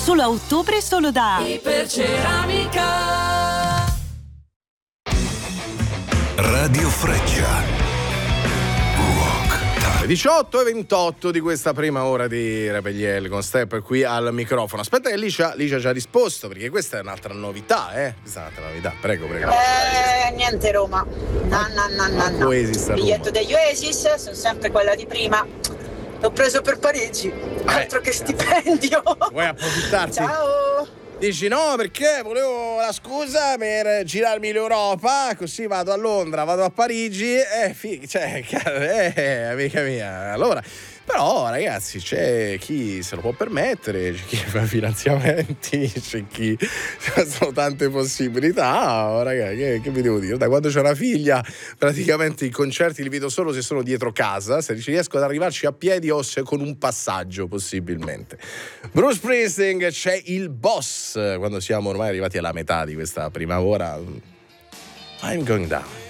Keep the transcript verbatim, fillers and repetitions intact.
solo a ottobre, solo da Iperceramica. Radio Freccia. diciotto e ventotto di questa prima ora di Rebelliel con Step qui al microfono. Aspetta che Licia, Licia ci ha risposto, perché questa è un'altra novità, eh? Questa è un'altra novità, prego, prego. Eh, niente Roma. No, no, no, no, no. Oasis a Roma. Biglietto degli Oasis, sono sempre quella di prima. L'ho preso per Parigi. Altro che stipendio. Vuoi approfittarti? Ciao. Dici no, perché volevo la scusa per girarmi l'Europa, così vado a Londra, vado a Parigi, eh, fi- cioè, eh, amica mia, allora, però ragazzi c'è chi se lo può permettere, c'è chi fa finanziamenti, c'è chi, ci sono tante possibilità, oh, ragazzi, che, che vi devo dire, da quando c'ho una figlia praticamente i concerti li vedo solo se sono dietro casa, se ci riesco ad arrivarci a piedi o se con un passaggio possibilmente. Bruce Springsteen, c'è il boss. Quando siamo ormai arrivati alla metà di questa prima ora, I'm going down.